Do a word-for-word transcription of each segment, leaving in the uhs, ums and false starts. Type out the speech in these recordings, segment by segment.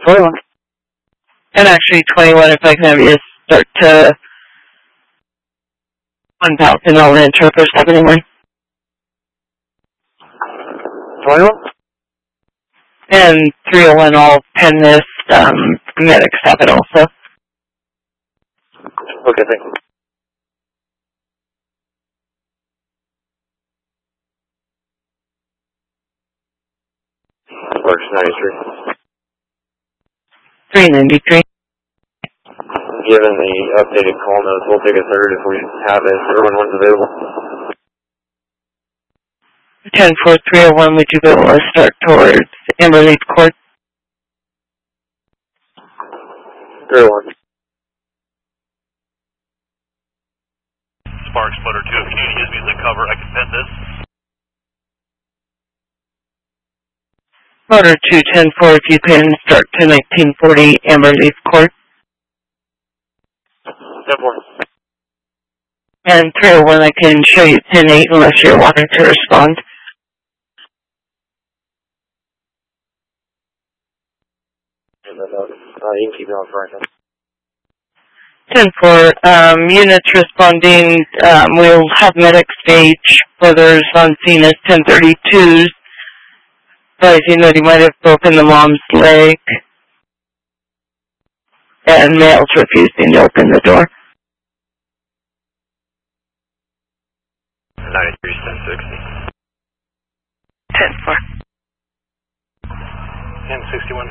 twenty-one. And actually twenty-one, if I can have you start to one thousand, I'll enter for seventy-one. twenty-one. And three oh one, I'll pen this um, medics have it also. Okay, thank you. Works ninety-three. three ninety-three. Given the updated call notes, we'll take a third if we have it. Everyone one's available. ten four three oh one, would you be able to start towards Amberleaf Court? three oh one. Sparks, motor two, if you need to use music cover, I can pen this. Motor two ten four, if you can start to nineteen forty Amberleaf Court. ten four. And three oh one, I can show you ten eight unless you're wanting to respond. Uh, you can keep it on for right now. ten four, um, units responding, um, we'll have medic stage, brothers on scene as ten thirty-twos, advising that he might have broken the mom's leg, and males refusing to open the door. ninety-three, ten sixty. ten four. ten sixty-one.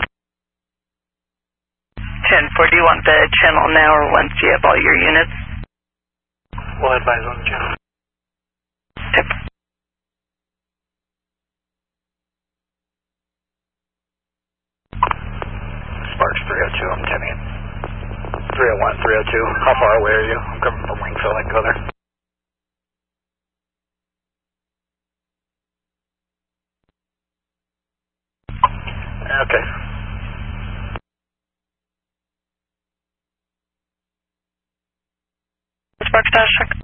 ten four, do you want the channel now or once you have all your units? We'll advise on the channel. Yep. Sparks three oh two, I'm ten eight. three oh one, three oh two, how far away are you? I'm coming from Wingfield, I can go there. Okay. Sparks dash check.